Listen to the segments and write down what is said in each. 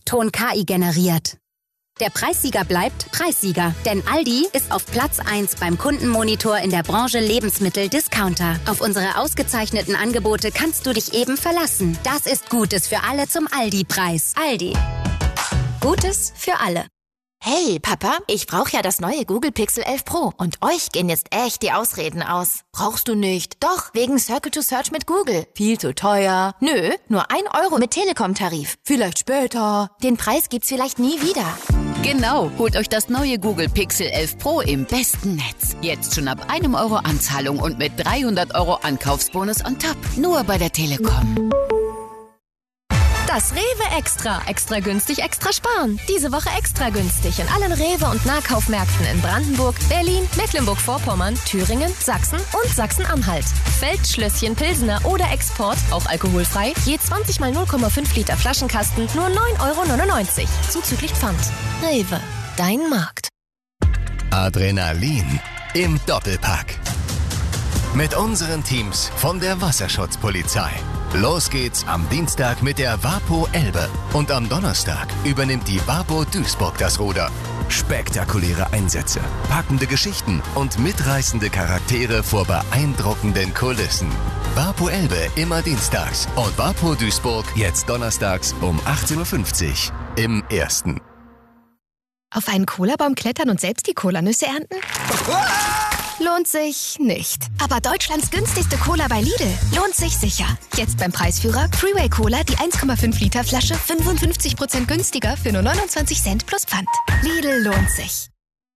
Ton KI generiert. Der Preissieger bleibt Preissieger, denn Aldi ist auf Platz 1 beim Kundenmonitor in der Branche Lebensmittel-Discounter. Auf unsere ausgezeichneten Angebote kannst du dich eben verlassen. Das ist Gutes für alle zum Aldi-Preis. Aldi. Gutes für alle. Hey, Papa, ich brauche ja das neue Google Pixel 11 Pro und euch gehen jetzt echt die Ausreden aus. Brauchst du nicht? Doch, wegen Circle to Search mit Google. Viel zu teuer. Nö, nur 1 Euro mit Telekom-Tarif. Vielleicht später. Den Preis gibt's vielleicht nie wieder. Genau, holt euch das neue Google Pixel 11 Pro im besten Netz. Jetzt schon ab 1 Euro Anzahlung und mit 300 Euro Ankaufsbonus on top. Nur bei der Telekom. Das Rewe Extra. Extra günstig, extra sparen. Diese Woche extra günstig in allen Rewe- und Nahkaufmärkten in Brandenburg, Berlin, Mecklenburg-Vorpommern, Thüringen, Sachsen und Sachsen-Anhalt. Feldschlösschen, Pilsener oder Export, auch alkoholfrei, je 20 mal 0,5 Liter Flaschenkasten, nur 9,99 Euro. Zuzüglich Pfand. Rewe, dein Markt. Adrenalin im Doppelpack. Mit unseren Teams von der Wasserschutzpolizei. Los geht's am Dienstag mit der Wapo Elbe und am Donnerstag übernimmt die Wapo Duisburg das Ruder. Spektakuläre Einsätze, packende Geschichten und mitreißende Charaktere vor beeindruckenden Kulissen. Wapo Elbe immer dienstags und Wapo Duisburg jetzt donnerstags um 18.50 Uhr im Ersten. Auf einen Cola-Baum klettern und selbst die Cola-Nüsse ernten? Lohnt sich nicht. Aber Deutschlands günstigste Cola bei Lidl lohnt sich sicher. Jetzt beim Preisführer Freeway Cola, die 1,5 Liter Flasche 55% günstiger für nur 29 Cent plus Pfand. Lidl lohnt sich.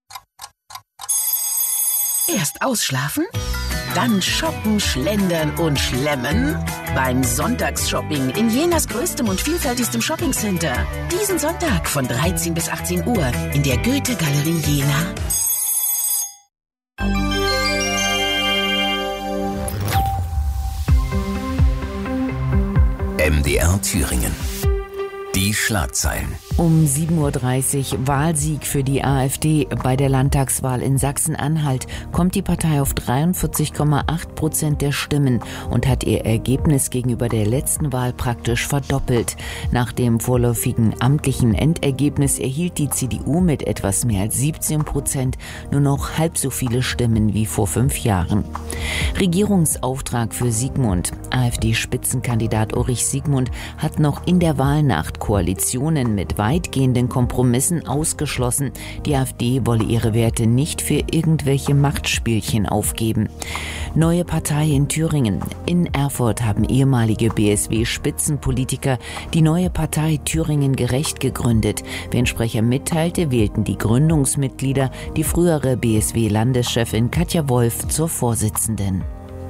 Erst ausschlafen, dann shoppen, schlendern und schlemmen. Beim Sonntagsshopping in Jenas größtem und vielfältigstem Shoppingcenter. Diesen Sonntag von 13 bis 18 Uhr in der Goethe-Galerie Jena. MDR Thüringen. Die Schlagzeilen. Um 7.30 Uhr Wahlsieg für die AfD. Bei der Landtagswahl in Sachsen-Anhalt kommt die Partei auf 43,8% der Stimmen und hat ihr Ergebnis gegenüber der letzten Wahl praktisch verdoppelt. Nach dem vorläufigen amtlichen Endergebnis erhielt die CDU mit etwas mehr als 17% nur noch halb so viele Stimmen wie vor 5 Jahren. Regierungsauftrag für Siegmund. AfD-Spitzenkandidat Ulrich Siegmund hat noch in der Wahlnacht Koalitionen mit weitgehenden Kompromissen ausgeschlossen. Die AfD wolle ihre Werte nicht für irgendwelche Machtspielchen aufgeben. Neue Partei in Thüringen. In Erfurt haben ehemalige BSW-Spitzenpolitiker die neue Partei Thüringen gerecht gegründet. Wie ein Sprecher mitteilte, wählten die Gründungsmitglieder die frühere BSW-Landeschefin Katja Wolf zur Vorsitzenden.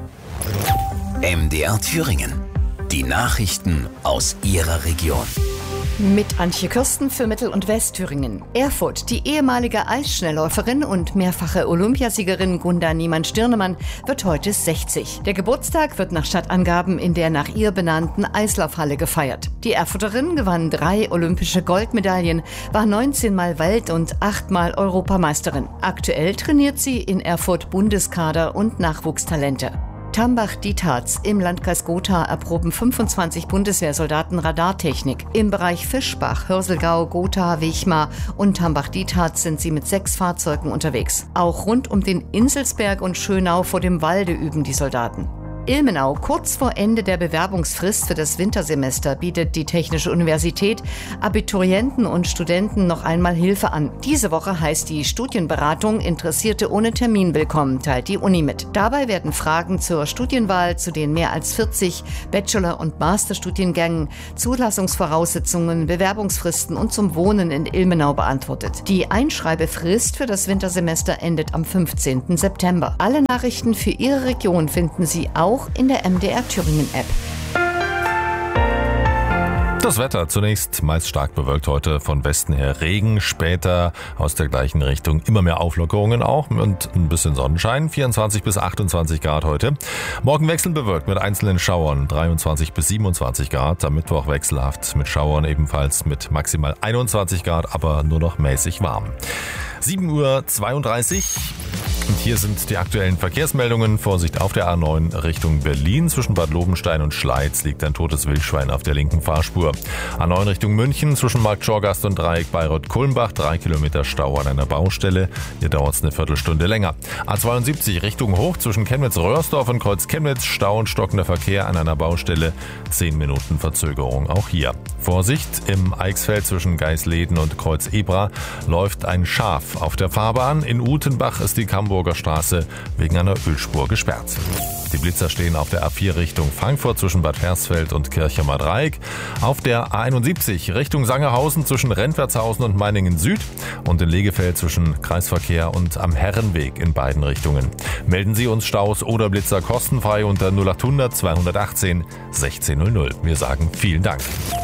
MDR Thüringen. Die Nachrichten aus Ihrer Region. Mit Antje Kürsten für Mittel- und Westthüringen. Erfurt, die ehemalige Eisschnellläuferin und mehrfache Olympiasiegerin Gunda Niemann-Stirnemann wird heute 60. Der Geburtstag wird nach Stadtangaben in der nach ihr benannten Eislaufhalle gefeiert. Die Erfurterin gewann 3 olympische Goldmedaillen, war 19-mal Welt- und 8-mal Europameisterin. Aktuell trainiert sie in Erfurt Bundeskader und Nachwuchstalente. Tambach-Dietharz im Landkreis Gotha erproben 25 Bundeswehrsoldaten Radartechnik. Im Bereich Fischbach, Hörselgau, Gotha, Wichmar und Tambach-Dietharz sind sie mit 6 Fahrzeugen unterwegs. Auch rund um den Inselsberg und Schönau vor dem Walde üben die Soldaten. Ilmenau, kurz vor Ende der Bewerbungsfrist für das Wintersemester, bietet die Technische Universität Abiturienten und Studenten noch einmal Hilfe an. Diese Woche heißt die Studienberatung Interessierte ohne Termin willkommen, teilt die Uni mit. Dabei werden Fragen zur Studienwahl zu den mehr als 40 Bachelor- und Masterstudiengängen, Zulassungsvoraussetzungen, Bewerbungsfristen und zum Wohnen in Ilmenau beantwortet. Die Einschreibefrist für das Wintersemester endet am 15. September. Alle Nachrichten für Ihre Region finden Sie auch in der MDR Thüringen App. Das Wetter zunächst meist stark bewölkt heute, von Westen her Regen, später aus der gleichen Richtung immer mehr Auflockerungen auch und ein bisschen Sonnenschein, 24 bis 28 Grad heute. Morgen wechselnd bewölkt mit einzelnen Schauern, 23 bis 27 Grad, am Mittwoch wechselhaft mit Schauern ebenfalls mit maximal 21 Grad, aber nur noch mäßig warm. 7.32 Uhr. Und hier sind die aktuellen Verkehrsmeldungen. Vorsicht auf der A9 Richtung Berlin. Zwischen Bad Lobenstein und Schleiz liegt ein totes Wildschwein auf der linken Fahrspur. A9 Richtung München zwischen Markt Schorgast und Dreieck Bayreuth-Kulmbach. 3 Kilometer Stau an einer Baustelle. Hier dauert es eine Viertelstunde länger. A72 Richtung Hoch zwischen Chemnitz-Röhrsdorf und Kreuz Chemnitz. Stau und stockender Verkehr an einer Baustelle. 10 Minuten Verzögerung auch hier. Vorsicht, im Eichsfeld zwischen Geisleden und Kreuz Ebra läuft ein Schaf auf der Fahrbahn. In Utenbach ist die Camburger Straße wegen einer Ölspur gesperrt. Die Blitzer stehen auf der A4 Richtung Frankfurt zwischen Bad Hersfeld und Kirchheimer Dreieck. Auf der A71 Richtung Sangerhausen zwischen Rentwertshausen und Meiningen Süd und in Legefeld zwischen Kreisverkehr und am Herrenweg in beiden Richtungen. Melden Sie uns Staus oder Blitzer kostenfrei unter 0800 218 1600. Wir sagen vielen Dank.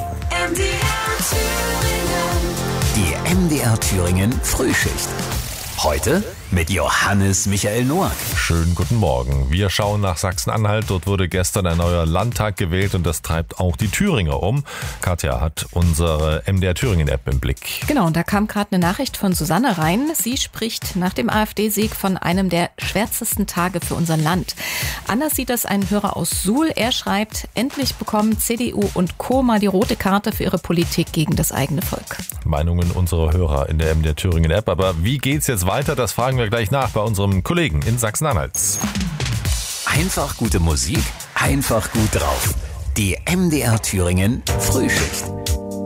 Die MDR Thüringen Frühschicht. Heute mit Johannes Michael Noack. Schönen guten Morgen. Wir schauen nach Sachsen-Anhalt. Dort wurde gestern ein neuer Landtag gewählt und das treibt auch die Thüringer um. Katja hat unsere MDR Thüringen-App im Blick. Genau, und da kam gerade eine Nachricht von Susanne rein. Sie spricht nach dem AfD-Sieg von einem der schwärzesten Tage für unser Land. Anders sieht das ein Hörer aus Suhl. Er schreibt, endlich bekommen CDU und Co. mal die rote Karte für ihre Politik gegen das eigene Volk. Meinungen unserer Hörer in der MDR Thüringen-App. Aber wie geht's jetzt weiter? Das fragen wir gleich nach bei unserem Kollegen in Sachsen-Anhalt. Einfach gute Musik, einfach gut drauf. Die MDR Thüringen Frühschicht.